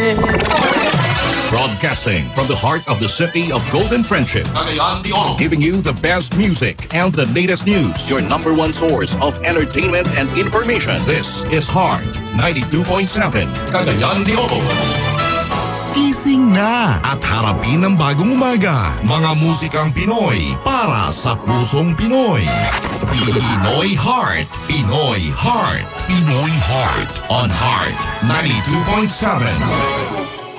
Broadcasting from the heart of the city of Golden Friendship, Cagayan de Oro, giving you the best music and the latest news. Your number one source of entertainment and information. This is Heart 92.7, Cagayan de Oro. Gising na at harapin ang bagong umaga. Mga musikang Pinoy para sa pusong Pinoy. Pinoy Heart, Pinoy Heart, Pinoy Heart on Heart 92.7.